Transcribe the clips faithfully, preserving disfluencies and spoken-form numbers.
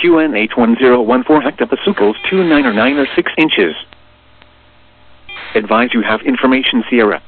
Q N H one zero one four hectopascals two nine or nine or six inches. Advise you have information Sierra.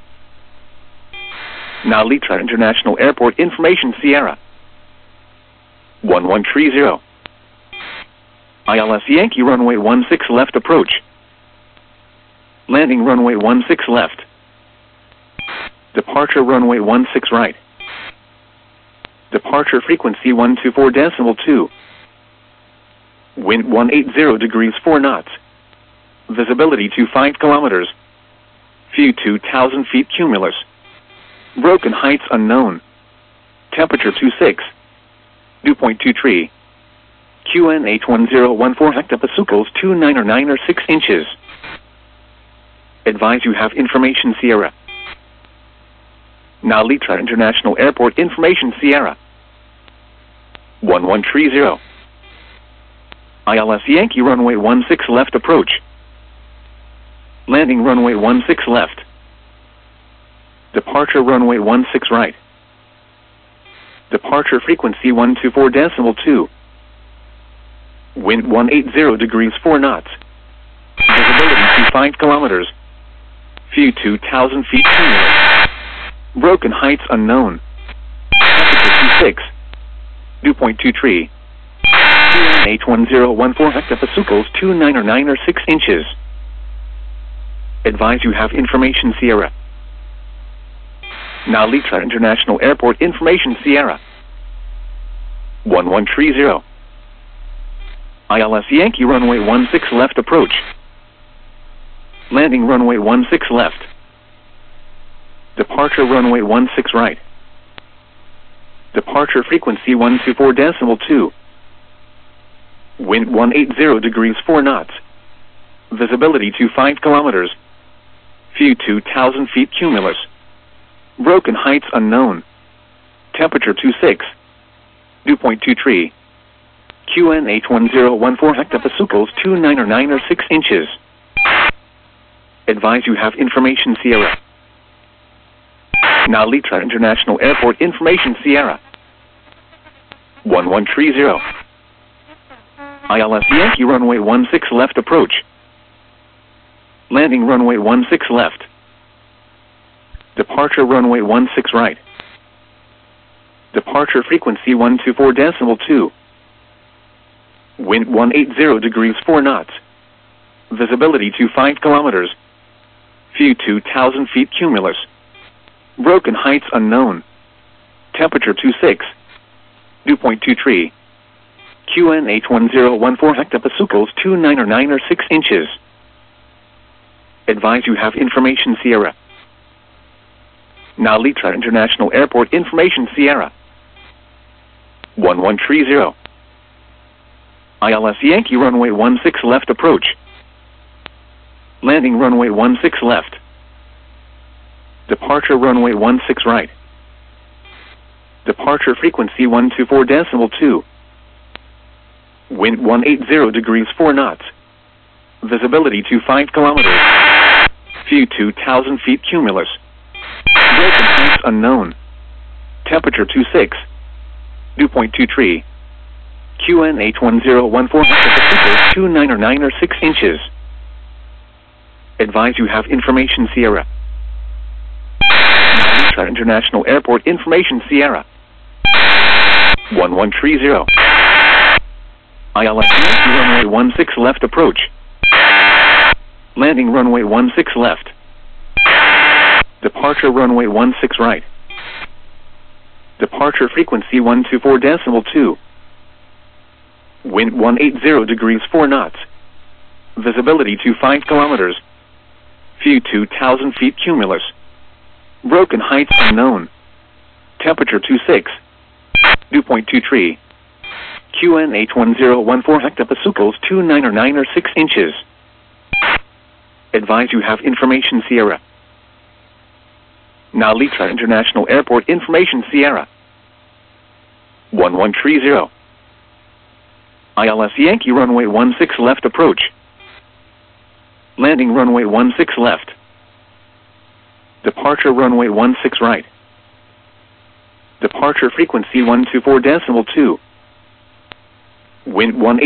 Now Litra International Airport information Sierra. one one three zero. I L S Yankee runway one six left approach. Landing runway one six left. Departure runway one six right. Departure frequency one two four decimal two. Wind one eighty degrees four knots. Visibility to five kilometers. View two thousand feet cumulus. Broken heights unknown. Temperature twenty-six. Dew point two three. Q N H one zero one four hectopascals two nine or nine or six inches. Advise you have information Sierra. Now Litra International Airport information Sierra. one one three zero. I L S Yankee runway one six left approach. Landing runway one six left. Departure runway one six right. Departure frequency one two four decimal two. Wind one eighty degrees four knots. Visibility to five kilometers. View two thousand feet cumulus. Broken heights unknown. Temperature twenty-six. Dew point two three. Q N H one zero one four hectopascals two nine or nine or six inches. Advise you have information Sierra. Now Litra International Airport information Sierra. one one three zero. I L S Yankee runway one six left approach. Landing runway one six left. Departure runway one six right. Departure frequency one two four decimal two. Wind one eighty degrees four knots. Visibility to five kilometers. View two thousand feet cumulus. Broken heights unknown. Temperature twenty-six. Dew point two three. Q N H one zero one four hectopascals two nine or nine or six inches. Advise you have information Sierra. Now Litra International Airport information Sierra. one one three zero. I L S Yankee runway one six left approach. Landing runway one six left. Departure runway one six right. Departure frequency one two four decimal two. Wind one eighty degrees four knots. Visibility to five kilometers. View two thousand feet cumulus. Broken heights unknown. Temperature twenty-six. Dew point two three. Q N H one zero one four hectopascals two nine or nine or six inches. Advise you have information Sierra. Now Litra International Airport information Sierra. one one three zero. I L S Yankee runway one six left approach. Landing runway one six left. Departure runway one six right. Departure frequency one two four decimal two. Wind one eighty degrees four knots. Visibility to five kilometers. View two thousand feet cumulus. Broken heights unknown. Temperature twenty-six. Dew point two three. Q N H one zero one four hectopascals two nine or nine or six inches. Advise you have information Sierra. Litra International Airport information Sierra. one one three zero. I L S Yankee runway one six left approach. Landing runway one six left. Departure runway one six right. Departure frequency one two four decimal two. Wind one eighty degrees four knots. Visibility to five kilometers. View two thousand feet cumulus. Broken heights unknown. Temperature twenty-six. Dew point two three. Q N H one zero one four hectopascals two nine or nine or six inches. Advise you have information Sierra. Now Litra International Airport information Sierra. one one three zero. I L S Yankee runway one six left approach. Landing runway one six left. Departure runway one six right. Departure frequency one two four decimal two. Wind one eighty